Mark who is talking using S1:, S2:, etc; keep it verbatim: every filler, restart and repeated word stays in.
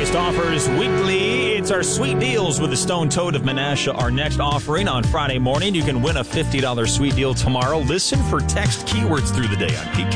S1: Best Offers Weekly. It's our sweet deals with the Stone Toad of Menasha. Our next offering on Friday morning. You can win a fifty dollars sweet deal tomorrow. Listen for text keywords through the day on Pete